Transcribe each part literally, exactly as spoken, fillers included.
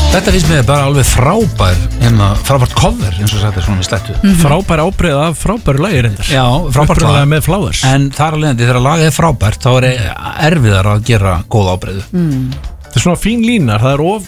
Þetta finnst mér bara alveg frábær hérna, frábært cover eins og sagt er svona í slettu mm-hmm. Frábær ábreið af frábæru lagi reyndar. Já, frábært lag með Flowers. En þar alveg þegar lagið er frábært þá er erfiðar að gera góð ábreiðu mm. Það er svona fín línar, það er of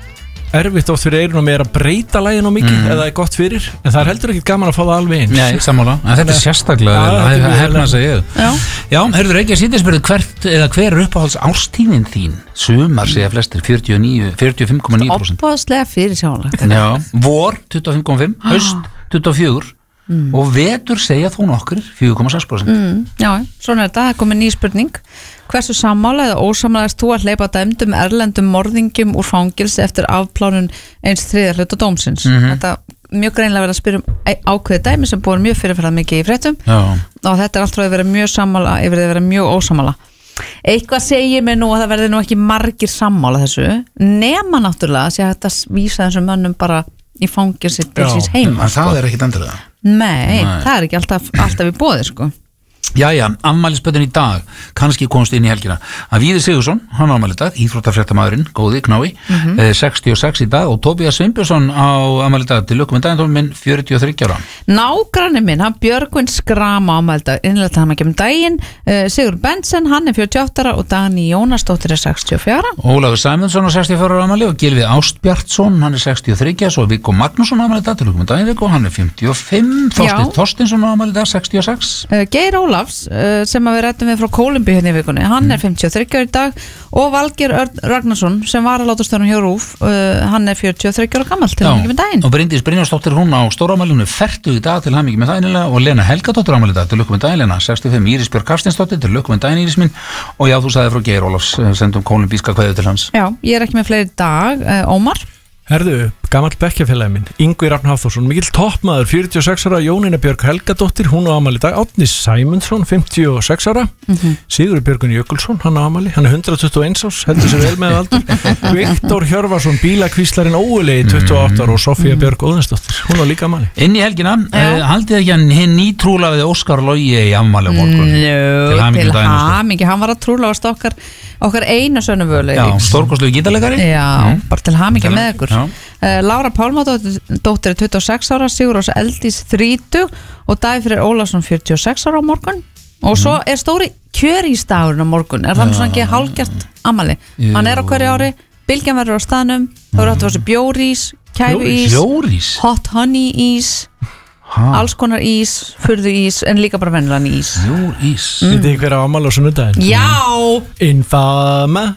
erfitt oft fyrir eyrun og mér að breyta lagin á mikið mm. eða er gott fyrir, en það er heldur ekkit gaman að fá það alveg eins. Nei, sammála, en þetta er sérstaklega að hefna að segja. Já, Já herður ekki að sýta spyrðu hvert eða hver er uppáhalds árstíðin þín? Sumar segja flestir fjörutíu og níu, fjörutíu og fimm komma níu prósent. Opáðslega fyrir sjónlegt. Já, vor tuttugu og fimm komma fimm, haust tuttugu og fjögur mm. og vetur segja þó nokkur fjögur komma sex prósent. Mm. Já, svona er þetta, það er komið ný spurning. Hversu sammála eða ósammálaðist þú að hleypa dæmdum erlendum morðingjum úr fangilsi eftir afplánun eins þriðja hluta dómsins? Mm-hmm. Þetta mjög greinlega verið að spyrja um ákveðið dæmi sem búið mjög fyrirferðað mikið í fréttum og þetta er alltaf að vera mjög sammála yfir að vera mjög ósammála. Eitthvað segir mér nú að það verði nú ekki margir sammála þessu, nema náttúrulega sé að þetta vísa þessum mönnum bara í fangilsi til síns heima. En það er ekkit endilega. Nei, Nei, það er ekki alltaf, alltaf í boði sko. Jæja, afmælisböndin í dag kannski komst inn í helgina að Víðir Sigurðsson, hann afmæli í dag, íþróttafréttamaðurinn góði, knái, mm-hmm. eh, sextíu og sex í dag og Tóbías Sveinbjörnsson á afmæli í dag til lukkum en daginn minn fjörutíu og þriggja ára. Nágranni minn, hann Björgvin Skram á afmæli í dag, innlega hann ekki um daginn uh, Sigur Bensen, hann er fjörutíu og átta ára og Dagný Jónasdóttir er sextíu og fjögur. Ólafur Sæmundsson á sextíu og fjögur ára afmæli og Gylfi Ástbjartsson, hann er sextíu og þrjú, svo Viggo Magnússon á afmæli í dag til lukkum en daginn Viggo, hann er fimmtíu og fimm, Þorsteinn Þorsteinsson á afmæli í dag sextíu og sex. Uh, Geir Ólafs uh, sem að við rættum við frá Kólumbíu hérna í vikunni, hann mm. er fimmtíu og þrjú ára í dag og Valgeir Örn Ragnarsson sem var að láta störnum hjá Rúf, uh, hann er fjörutíu og þrjú ára gamall til hamingju með daginn. Og Bryndís Brynjarsdóttir, hún á stóramæli, hún er fertug í dag til hamingju með daginn og Lena Helgadóttir ámæli í dag til lukkum með daginn, Lena sextíu og fimm, Íris Björk Hafsteinsdóttir til lukkum með daginn Íris minn og já, þú sagði frá Geir Ólafs, sendum kólumbíska kveðju til hans. Já, ég er ekki með fleiri dag, uh, Ómar. Herðu, gamall bekkjafélagi minn, Ingvi Rafn Hafþórsson, mikill toppmaður, fjörutíu og sex ára, Jónína Björk Helgadóttir, hún á afmæli í dag, Árni Sæmundsson, fimmtíu og sex ára, mm-hmm. Sigurður Björgun Jökulsson, hann á afmæli, hann er hundrað tuttugu og eins árs, heldur sér vel með aldur, Viktor Hjörvarsson, bílakvíslarinn Óulegi, tuttugu og átta ára og Sofía mm-hmm. Björk Óðinsdóttir, hún á líka afmæli. Inn í helgina, uh, haldið ekki hann hinn nýtrúlaði Óskar Logi í afmæli á morgun. No, til hamingju, hann var að trúlast okkar, okkar einu sönnu völu. Já, stórkostlegu gítarleikari. Já, mm. bara til hamingju með ykkur. Uh, Lára Pálmadóttir er tuttugu og sex ára, Sigurrós Eldís þrítug og Dagfríður Ólafsson fjörutíu og sex ára á morgun og svo er stóri kjörís-dagurinn á morgun, er það svona ekki hálfgert afmæli, hann er á hverju ári, bylgjan verður á staðnum, það verður átt að vera bjórís, kæfuís, Bjórís? hot honey ís, ha. alls konar ís, furðu ís en líka bara venjulegan ís. Bjórís? Mm. Þetta er hver á afmæli á sunnudaginn? Já! Infama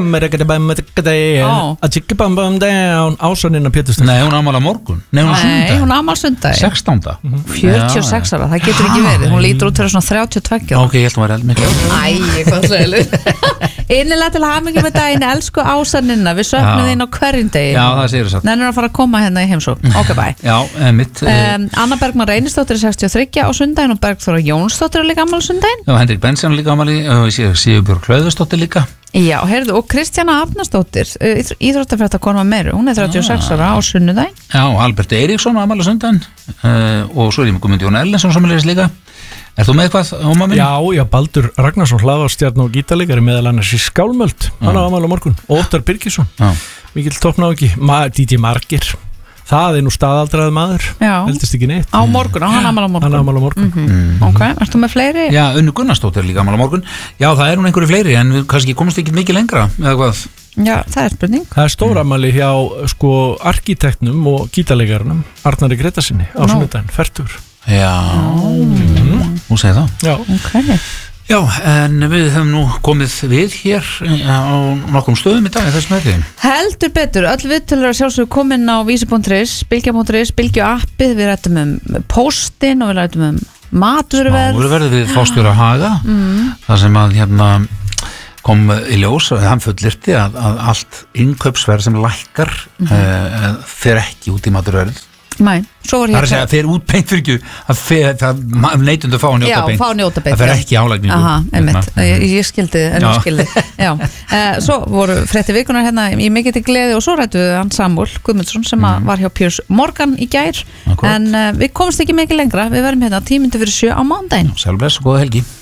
Ásannina Pétursdóttir. Nei, hún ámæli á morgun. Nei, hún á sunnudag. Nei, hún ámæli sunnudag. sextánda fjörutíu og sex ára, það getur ekki verið. Hún lítur út fyrir svona þrjátíu og tvö ára. Ok, ég held að hún var eldmikið. Æ, hvað sælu. Innilega til hamingju með daginn, elsku Ásannina, við söknum þín á hverjum degi. Já, það segir það. Nennir að fara að koma hérna í heimsókn. Ok, bye. Já, mitt. Um, Anna Bergmann Reynisdóttir er sextíu og þrjú á sundaginn og Bergþóra Jónsdóttir er líka afmæli sundaginn. Já, Hendrik Bensen líka afmæli og Sigurbjörg Hlöðversdóttir líka. Já, heyrðu, og Kristjana Arnarsdóttir, íþróttafréttakona meira, hún er þrjátíu og sex ára á sunnudaginn. Já, Albert Eiríksson á afmæli á sunnudaginn uh, og svo er ég með Guðmund Jón Erlendsson sem er líka. Er þú með eitthvað, Ómar minn? Já, já, Baldur Ragnarsson, hlaðvarpsstjarna og gítarleikari meðal annars í Skálmöld, hann á afmæli á morgun, og Óttar Birgisson, mikill toppnáki, D J Margir. Það er nú staðaldrað maður, heldist ekki neitt. Á morgun, á hann afmæli á morgun. Hann afmæli á morgun. Mm-hmm. Mm. Ok, ertu með fleiri? Já, Unnu Gunnarsdóttir líka afmæli á morgun. Já, það er hún einhverju fleiri, en við kannski komast ekki mikið lengra, eða hvað? Já, það er spurning. Það er stórafmæli hjá, sko, arkitektnum og gítarleikarnum, Arnari Gretasinni, á sunnudaginn, fertugur. Já, mm. Hún segir það. Já. Ok. Já, en við höfum nú komið við hér á nokkrum stöðum í dag í þessum hefði. Heldur betur, öll viðtölur að sjálfsögðu komin á vísi punktur is, bylgja punktur is, bylgju appið, við rættum um póstinn og við rættum um matvöruverð. Matvöruverð við fórstjóra Haga, mm. þar sem að hérna kom í ljós, hann fullyrti að, að allt innkaupsverð sem lækkar mm. uh, fer ekki út í matvöruverð. Nei, svo var hér það er að segja að fer út beint fyrir ekki að fer, það, neytundu fá að njóta beint. Já, fá að njóta beint. Það fer ekki álægningu. Aha, einmitt, ég, ég skildi en ég skildi. Já, uh, svo voru frétti vikunar hérna í mikið til gleði og svo rættu hann Samúl Guðmundsson sem mm. var hjá Piers Morgan í gær. Akkurat. En uh, við komumst ekki mikið lengra, við verðum hérna tíu mínútur fyrir sjö á mánudaginn. Sjálfbless og góða helgi.